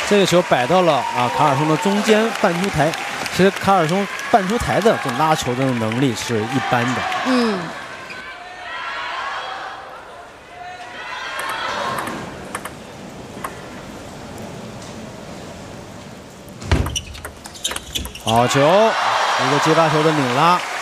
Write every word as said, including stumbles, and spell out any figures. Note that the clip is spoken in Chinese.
这个球摆到了啊卡尔松的中间半出台。其实卡尔松半出台的这种拉球的能力是一般的。 嗯。 好球，一个接发球的拧拉。